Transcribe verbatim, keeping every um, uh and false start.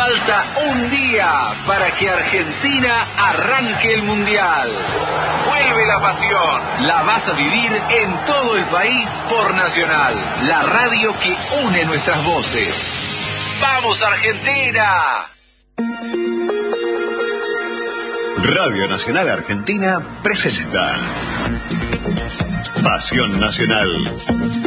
Falta un día para que Argentina arranque el Mundial. Vuelve la pasión. La vas a vivir en todo el país por Nacional, la radio que une nuestras voces. ¡Vamos, Argentina! Radio Nacional Argentina presenta Pasión Nacional.